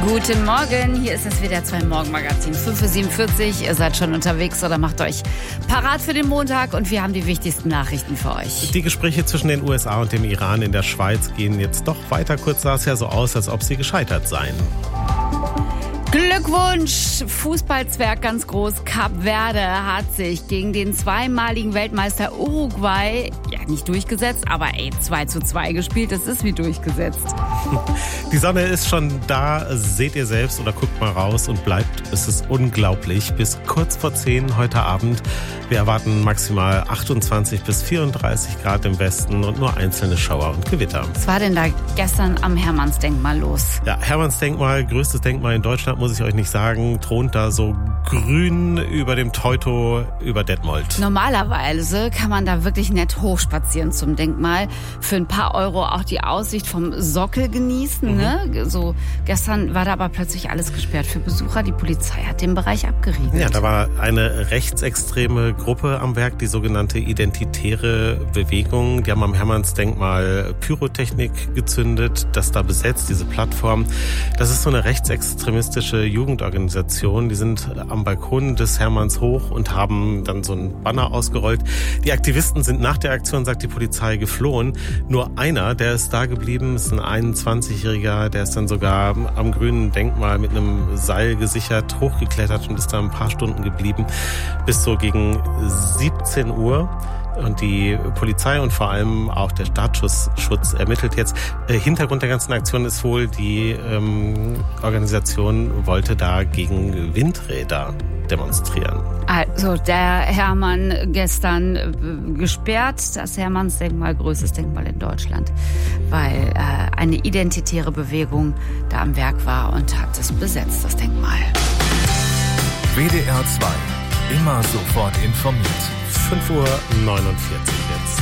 Guten Morgen, hier ist das WDR 2 Morgenmagazin, 5:47 Uhr. Ihr seid schon unterwegs oder macht euch parat für den Montag und wir haben die wichtigsten Nachrichten für euch. Die Gespräche zwischen den USA und dem Iran in der Schweiz gehen jetzt doch weiter. Kurz sah es ja so aus, als ob sie gescheitert seien. Glückwunsch! Fußballzwerg ganz groß. Kap Verde hat sich gegen den zweimaligen Weltmeister Uruguay, nicht durchgesetzt, aber 2:2 gespielt. Das ist wie durchgesetzt. Die Sonne ist schon da, seht ihr selbst oder guckt mal raus und bleibt. Es ist unglaublich. Bis kurz vor 10 heute Abend. Wir erwarten maximal 28 bis 34 Grad im Westen und nur einzelne Schauer und Gewitter. Was war denn da gestern am Hermannsdenkmal los? Ja, Hermannsdenkmal, größtes Denkmal in Deutschland, muss ich euch nicht sagen, thront da so grün über dem Teutow über Detmold. Normalerweise kann man da wirklich nett hochspazieren zum Denkmal. Für ein paar Euro auch die Aussicht vom Sockel genießen. Ne? So, gestern war da aber plötzlich alles gesperrt für Besucher. Die Polizei hat den Bereich abgeriegelt. Ja, da war eine rechtsextreme Gruppe am Werk, die sogenannte Identitäre Bewegung. Die haben am Hermannsdenkmal Pyrotechnik gezündet, das da besetzt, diese Plattform. Das ist so eine rechtsextremistische Jugendorganisation. Die sind am Balkon des Hermanns hoch und haben dann so ein Banner ausgerollt. Die Aktivisten sind nach der Aktion, sagt die Polizei, geflohen. Nur einer, der ist da geblieben, ist ein 21-Jähriger, der ist dann sogar am grünen Denkmal mit einem Seil gesichert hochgeklettert und ist da ein paar Stunden geblieben, bis so gegen 17 Uhr. Und die Polizei und vor allem auch der Staatsschutz ermittelt jetzt. Hintergrund der ganzen Aktion ist wohl, die Organisation wollte da gegen Windräder demonstrieren. Also der Hermann gestern gesperrt, das Hermannsdenkmal, größtes Denkmal in Deutschland, weil eine identitäre Bewegung da am Werk war und hat es besetzt, das Denkmal. WDR 2, immer sofort informiert. 5:49 Uhr jetzt.